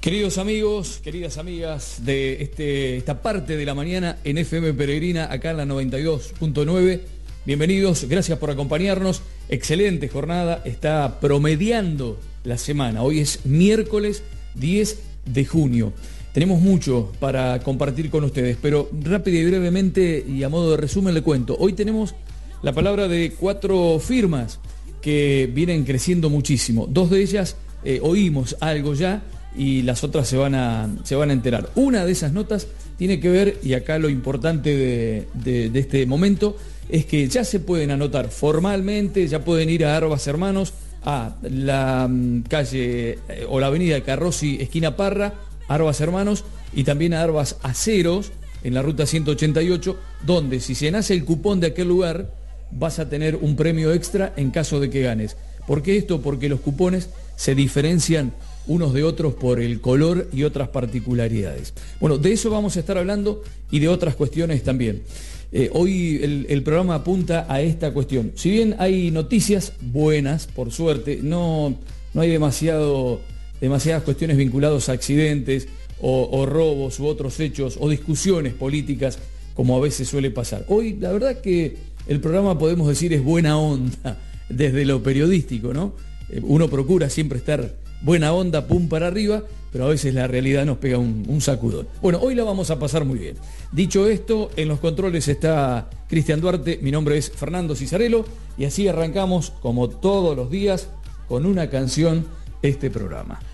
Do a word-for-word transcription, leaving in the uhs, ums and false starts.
Queridos amigos, queridas amigas de este, esta parte de la mañana en F M Peregrina, acá en la noventa y dos punto nueve, bienvenidos, gracias por acompañarnos, excelente jornada, está promediando la semana, hoy es miércoles diez de junio, tenemos mucho para compartir con ustedes, pero rápido y brevemente y a modo de resumen le cuento, hoy tenemos la palabra de cuatro firmas que vienen creciendo muchísimo, dos de ellas eh, oímos algo ya, y las otras se van a, se van a enterar. Una de esas notas tiene que ver, y acá lo importante de, de, de este momento, es que ya se pueden anotar formalmente, ya pueden ir a Arbas Hermanos, a la calle eh, o la avenida Carrozzi, esquina Parra, Arbas Hermanos, y también a Arbas Aceros, en la ruta ciento ochenta y ocho, donde si se nace el cupón de aquel lugar, vas a tener un premio extra en caso de que ganes. ¿Por qué esto? Porque los cupones se diferencian unos de otros por el color y otras particularidades. Bueno, de eso vamos a estar hablando y de otras cuestiones también. Eh, hoy el, el programa apunta a esta cuestión. Si bien hay noticias buenas, por suerte, no, no hay demasiado, demasiadas cuestiones vinculadas a accidentes o, o robos u otros hechos o discusiones políticas como a veces suele pasar. Hoy la verdad que el programa podemos decir es buena onda desde lo periodístico, ¿no? Eh, uno procura siempre estar buena onda, pum para arriba, pero a veces la realidad nos pega un, un sacudón. Bueno, hoy la vamos a pasar muy bien. Dicho esto, en los controles está Cristian Duarte, mi nombre es Fernando Cisarello, y así arrancamos, como todos los días, con una canción este programa.